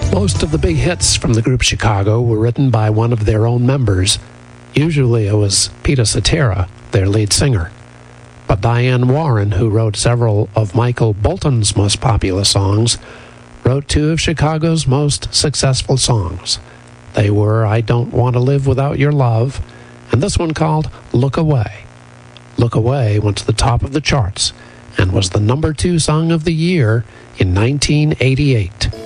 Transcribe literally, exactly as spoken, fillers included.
Most of the big hits from the group Chicago were written by one of their own members. Usually it was Peter Cetera, their lead singer. But Diane Warren, who wrote several of Michael Bolton's most popular songs, wrote two of Chicago's most successful songs. They were I Don't Want to Live Without Your Love, and this one called Look Away. Look Away went to the top of the charts and was the number two song of the year in nineteen eighty-eight.